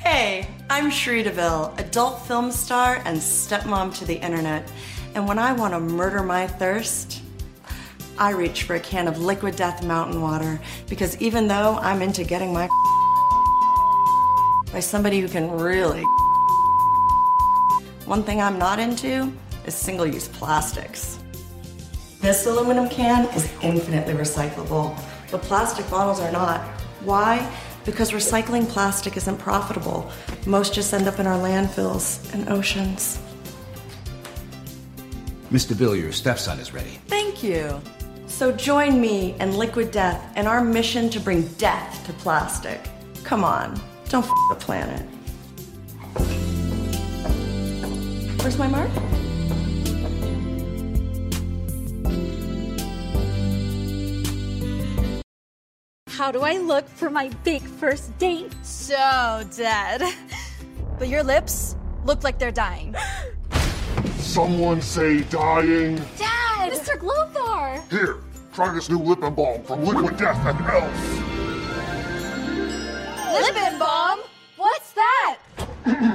Hey, I'm Sheree DeVille, adult film star and stepmom to the internet. And when I want to murder my thirst, I reach for a can of Liquid Death mountain water, because even though I'm into getting my by somebody who can really, one thing I'm not into is single-use plastics. This aluminum can is infinitely recyclable, but plastic bottles are not. Why? Because recycling plastic isn't profitable. Most just end up in our landfills and oceans. Miss DeVille, your stepson is ready. Thank you. So join me and Liquid Death in our mission to bring death to plastic. Come on, don't f the planet. Where's my mark? How do I look for my big first date? So dead. But your lips look like they're dying. Someone say dying. Dad! Mr. Glothar! Here, try this new lip and balm from Liquid Death and Elf. Lip and balm? What's that?